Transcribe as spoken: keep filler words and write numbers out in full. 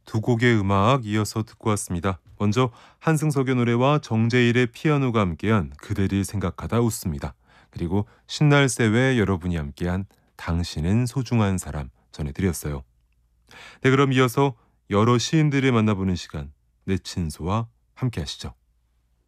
두 곡의 음악 이어서 듣고 왔습니다. 먼저 한승석의 노래와 정재일의 피아노가 함께한 그대를 생각하다 웃습니다. 그리고 신날새의 여러분이 함께한 당신은 소중한 사람 전해드렸어요. 네, 그럼 이어서 여러 시인들을 만나보는 시간, 내친소와 함께 하시죠.